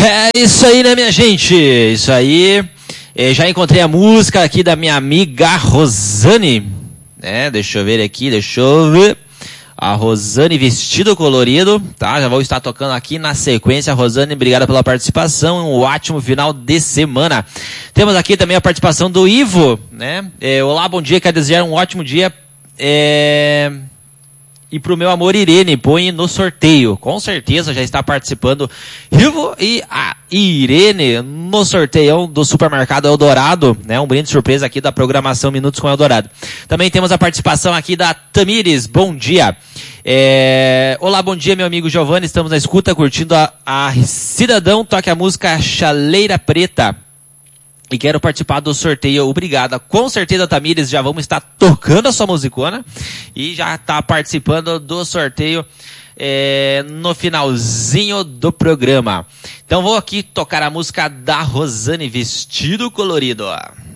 É isso aí, né, minha gente? Isso aí. Já encontrei a música aqui da minha amiga Rosane. Deixa eu ver aqui, A Rosane Vestido Colorido, tá? Já vou estar tocando aqui na sequência. Rosane, obrigado pela participação. Um ótimo final de semana. Temos aqui também a participação do Ivo, né? Olá, bom dia, quero desejar um ótimo dia. E pro meu amor Irene, põe no sorteio. Com certeza já está participando Ivo e a Irene no sorteio do Supermercado Eldorado, né? Um brinde surpresa aqui da programação Minutos com Eldorado. Também temos a participação aqui da Tamires, bom dia. Olá, bom dia, meu amigo Giovanni, estamos na escuta, curtindo a Cidadão, toque a música Chaleira Preta. E quero participar do sorteio, obrigada. Com certeza, Tamires, já vamos estar tocando a sua musicona e já está participando do sorteio no finalzinho do programa. Então vou aqui tocar a música da Rosane Vestido Colorido.